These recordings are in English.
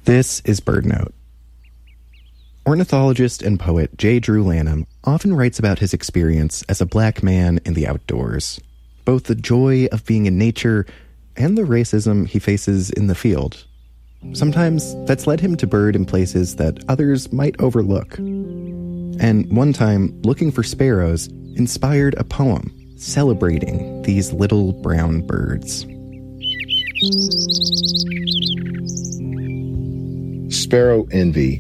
This is BirdNote. Ornithologist and poet J. Drew Lanham often writes about his experience as a black man in the outdoors, both the joy of being in nature and the racism he faces in the field. Sometimes that's led him to bird in places that others might overlook. And one time, looking for sparrows inspired a poem celebrating these little brown birds. Sparrow Envy.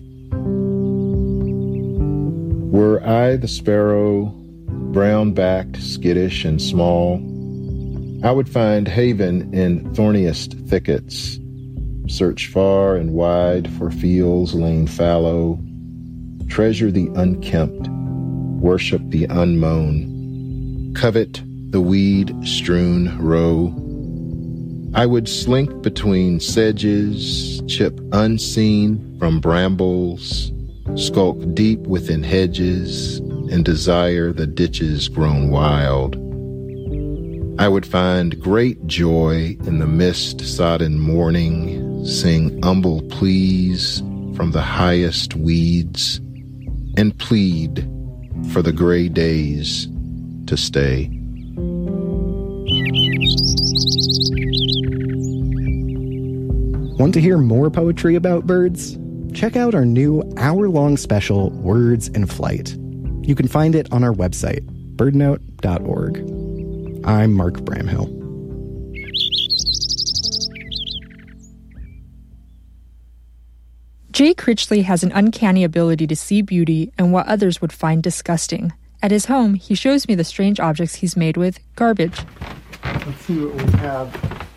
Were I the sparrow, brown-backed, skittish, and small, I would find haven in thorniest thickets, search far and wide for fields lain fallow, treasure the unkempt, worship the unmown, covet the weed-strewn row. I would slink between sedges, chip unseen from brambles, skulk deep within hedges, and desire the ditches grown wild. I would find great joy in the mist-sodden morning, sing humble pleas from the highest weeds, and plead for the gray days to stay. Want to hear more poetry about birds? Check out our new hour-long special, Words in Flight. You can find it on our website, birdnote.org. I'm Mark Bramhill. Jay Critchley has an uncanny ability to see beauty in what others would find disgusting. At his home, he shows me the strange objects he's made with garbage. Let's see what we have.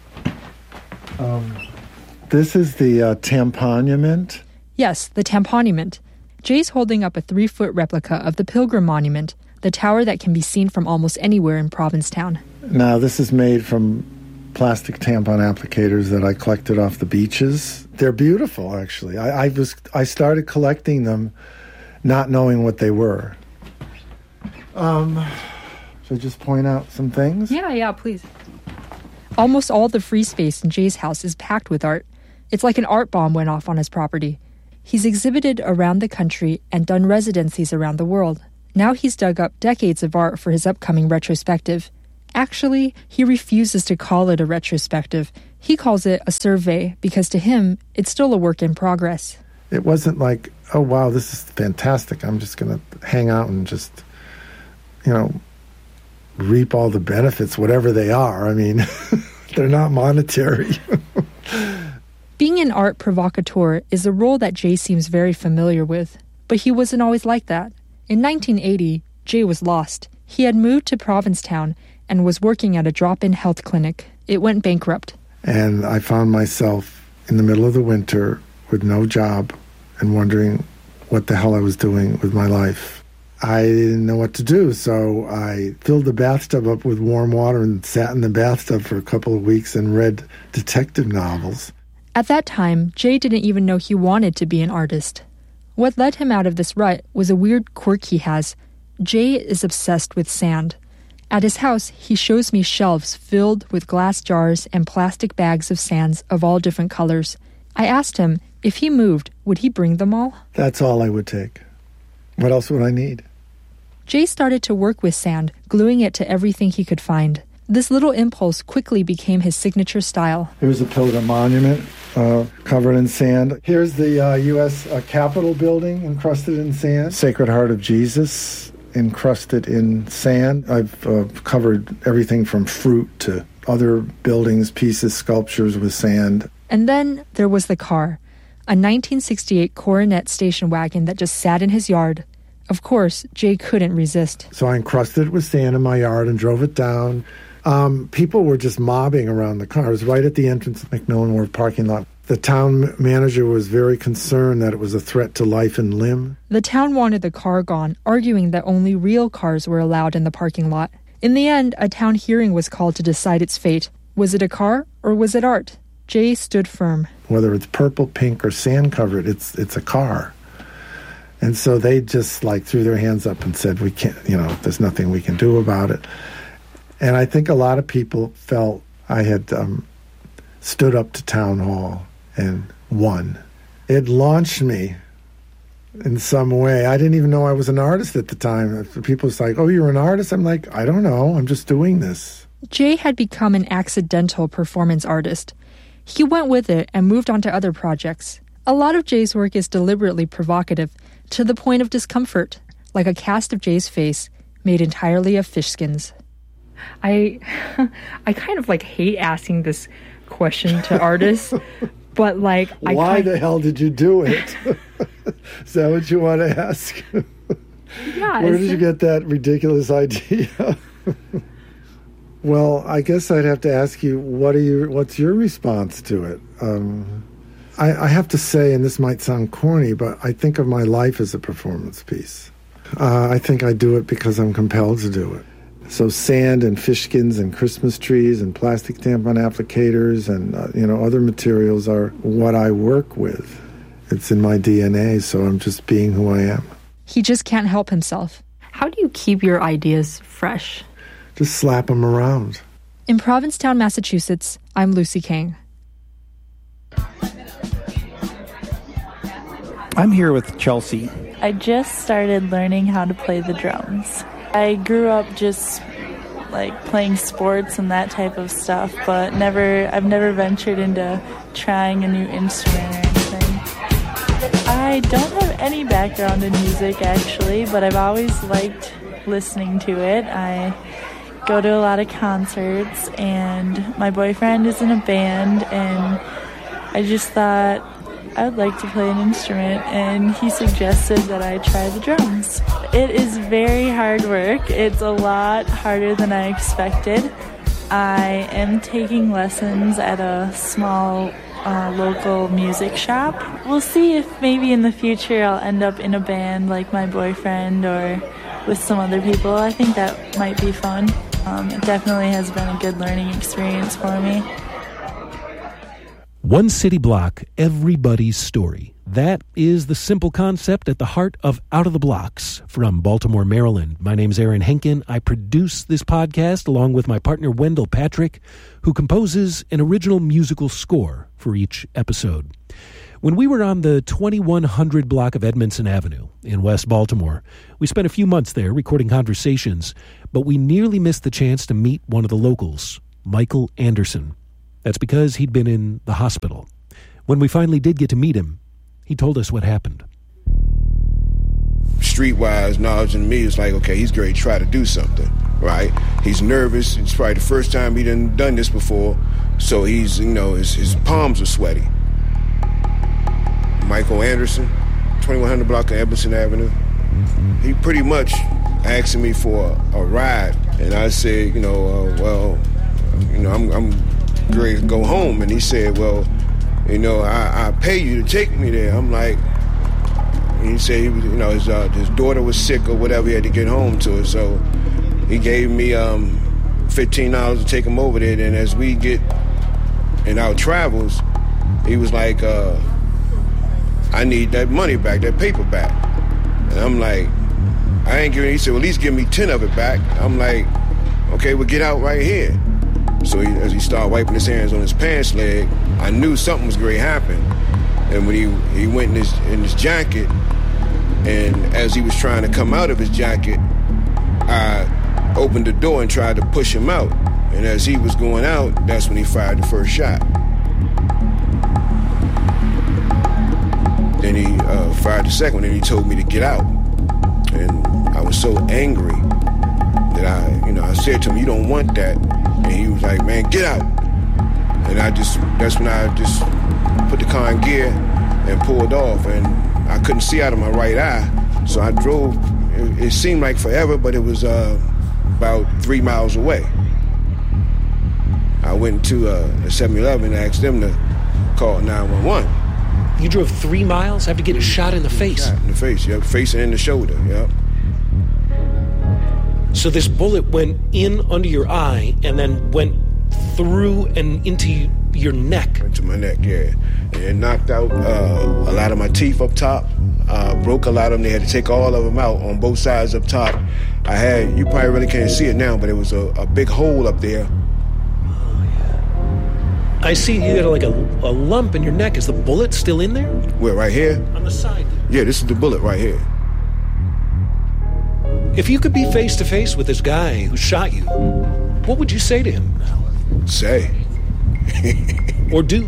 This is the Tamponument. Yes, the Tamponument. Jay's holding up a 3-foot replica of the Pilgrim Monument, the tower that can be seen from almost anywhere in Provincetown. Now, this is made from plastic tampon applicators that I collected off the beaches. They're beautiful, actually. I started collecting them not knowing what they were. Should I just point out some things? Yeah, please. Almost all the free space in Jay's house is packed with art. It's like an art bomb went off on his property. He's exhibited around the country and done residencies around the world. Now he's dug up decades of art for his upcoming retrospective. Actually, he refuses to call it a retrospective. He calls it a survey because to him, it's still a work in progress. It wasn't like, oh, wow, this is fantastic. I'm just going to hang out and just, reap all the benefits, whatever they are. I mean, they're not monetary. Being an art provocateur is a role that Jay seems very familiar with, but he wasn't always like that. In 1980, Jay was lost. He had moved to Provincetown and was working at a drop-in health clinic. It went bankrupt. And I found myself in the middle of the winter with no job and wondering what the hell I was doing with my life. I didn't know what to do, so I filled the bathtub up with warm water and sat in the bathtub for a couple of weeks and read detective novels. At that time, Jay didn't even know he wanted to be an artist. What led him out of this rut was a weird quirk he has. Jay is obsessed with sand. At his house, he shows me shelves filled with glass jars and plastic bags of sands of all different colors. I asked him, if he moved, would he bring them all? That's all I would take. What else would I need? Jay started to work with sand, gluing it to everything he could find. This little impulse quickly became his signature style. Here's a Pilgrim Monument covered in sand. Here's the U.S. Capitol building encrusted in sand. Sacred Heart of Jesus encrusted in sand. I've covered everything from fruit to other buildings, pieces, sculptures with sand. And then there was the car, a 1968 Coronet station wagon that just sat in his yard. Of course, Jay couldn't resist. So I encrusted it with sand in my yard and drove it down. People were just mobbing around the car. It was right at the entrance of McMillan Wharf parking lot. The town manager was very concerned that it was a threat to life and limb. The town wanted the car gone, arguing that only real cars were allowed in the parking lot. In the end, a town hearing was called to decide its fate. Was it a car or was it art? Jay stood firm. Whether it's purple, pink, or sand-covered, it's a car. And so they just threw their hands up and said, we can't, there's nothing we can do about it. And I think a lot of people felt I had stood up to town hall and won. it launched me in some way. I didn't even know I was an artist at the time. People was like, oh, you're an artist? I'm like, I don't know. I'm just doing this. Jay had become an accidental performance artist. He went with it and moved on to other projects. A lot of Jay's work is deliberately provocative, to the point of discomfort, like a cast of Jay's face made entirely of fish skins. I kind of hate asking this question to artists, but why the hell did you do it? Is that what you want to ask? Yeah. Where did you get that ridiculous idea? Well, I guess I'd have to ask you, what's your response to it? I have to say, and this might sound corny, but I think of my life as a performance piece. I think I do it because I'm compelled to do it. So sand and fish skins and Christmas trees and plastic tampon applicators and other materials are what I work with. It's in my DNA, so I'm just being who I am. He just can't help himself. How do you keep your ideas fresh? Just slap them around. In Provincetown, Massachusetts, I'm Lucy Kang. I'm here with Chelsea. I just started learning how to play the drums. I grew up just playing sports and that type of stuff, but I've never ventured into trying a new instrument or anything. I don't have any background in music actually, but I've always liked listening to it. I go to a lot of concerts, and my boyfriend is in a band, and I just thought I would like to play an instrument, and he suggested that I try the drums. It is very hard work. It's a lot harder than I expected. I am taking lessons at a small local music shop. We'll see if maybe in the future I'll end up in a band like my boyfriend or with some other people. I think that might be fun. It definitely has been a good learning experience for me. One city block, everybody's story. That is the simple concept at the heart of Out of the Blocks. From Baltimore, Maryland, my name is Aaron Henkin. I produce this podcast along with my partner Wendell Patrick, who composes an original musical score for each episode. When we were on the 2100 block of Edmondson Avenue in West Baltimore, we spent a few months there recording conversations, but we nearly missed the chance to meet one of the locals, Michael Anderson. That's because he'd been in the hospital. When we finally did get to meet him, he told us what happened. Streetwise knowledge in me is like, okay, he's going to try to do something, right? He's nervous. It's probably the first time he done this before, so he's, his palms are sweaty. Michael Anderson, 2100 block of Edmondson Avenue. He pretty much asked me for a ride, and I said, I'm ready to go home. And he said, well, I pay you to take me there. I'm like, he said he was, his daughter was sick or whatever, he had to get home to her, so he gave me $15 to take him over there. And as we get in our travels, he was like, I need that money back, that paper back. And I'm like, I ain't giving. He said, well, at least give me 10 of it back. I'm like, okay, well, get out right here. So as he started wiping his hands on his pants leg, I knew something was going to happen. And when he went in his jacket, and as he was trying to come out of his jacket, I opened the door and tried to push him out. And as he was going out, that's when he fired the first shot. Then he fired the second one, and he told me to get out. And I was so angry that I said to him, you don't want that. And he was like, man, get out. And that's when I just put the car in gear and pulled off. And I couldn't see out of my right eye. So I drove, it seemed like forever, but it was about 3 miles away. I went to the 7-Eleven and asked them to call 911. You drove 3 miles after getting shot in the face? Shot in the face, yep. Face and in the shoulder, yep. So this bullet went in under your eye and then went through and into your neck? Into my neck, yeah. And it knocked out a lot of my teeth up top. Broke a lot of them. They had to take all of them out on both sides up top. You probably really can't see it now, but it was a big hole up there. Oh, I see you got like a lump in your neck. Is the bullet still in there? Where, right here? On the side. Yeah, this is the bullet right here. If you could be face to face with this guy who shot you, what would you say to him? Say. Or do?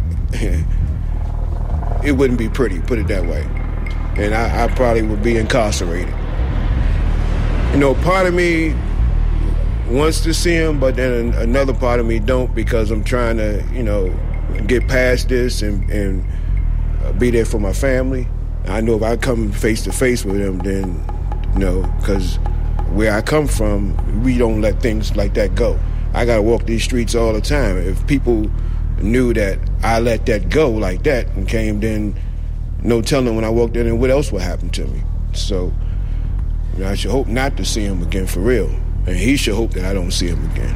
It wouldn't be pretty, put it that way. And I probably would be incarcerated. You know, part of me wants to see him, but then another part of me don't, because I'm trying to, you know, get past this and be there for my family. I know if I come face to face with him, then, you know, because where I come from, we don't let things like that go. I got to walk these streets all the time. If people knew that I let that go like that and came, then no telling when I walked in and what else would happen to me. So, you know, I should hope not to see him again for real. And he should hope that I don't see him again.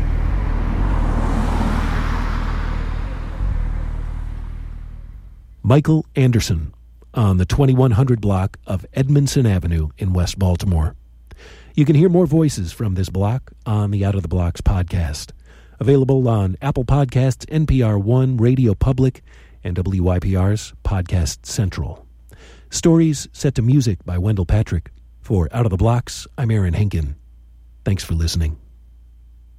Michael Anderson on the 2100 block of Edmondson Avenue in West Baltimore. You can hear more voices from this block on the Out of the Blocks podcast, available on Apple Podcasts, NPR One, Radio Public, and WYPR's Podcast Central. Stories set to music by Wendell Patrick. For Out of the Blocks, I'm Aaron Henkin. Thanks for listening.